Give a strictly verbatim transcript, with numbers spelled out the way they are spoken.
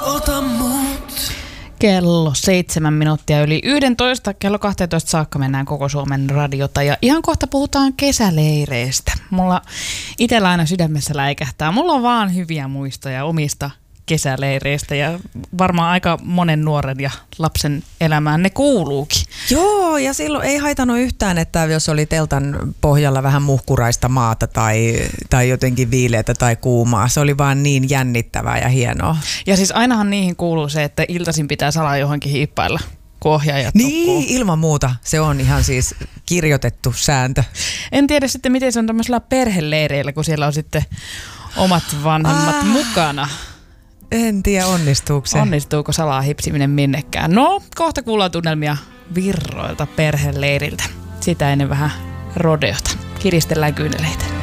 ota mut. Kello seitsemän minuuttia yli yksitoista, kello kaksitoista saakka mennään koko Suomen radiota ja ihan kohta puhutaan kesäleireistä. Mulla itsellä aina sydämessä läikähtää. Mulla on vaan hyviä muistoja omista kesäleireistä ja varmaan aika monen nuoren ja lapsen elämään ne kuuluukin. Joo, ja silloin ei haitannut yhtään, että jos oli teltan pohjalla vähän muhkuraista maata tai, tai jotenkin viileätä tai kuumaa. Se oli vaan niin jännittävää ja hienoa. Ja siis ainahan niihin kuuluu se, että iltaisin pitää salaa johonkin hiippailla, kun ohjaajat Niin, nukkuu. ilman muuta. Se on ihan siis kirjoitettu sääntö. En tiedä sitten, miten se on tämmöisellä perheleireillä, kun siellä on sitten omat vanhemmat ah. mukana. En tiedä, onnistuuko se. Onnistuuko salaa hipsiminen minnekään? No, kohta kuullaan tunnelmia virroilta perheleiriltä. Sitä ennen vähän rodeota. Kiristellään kyyneleitä.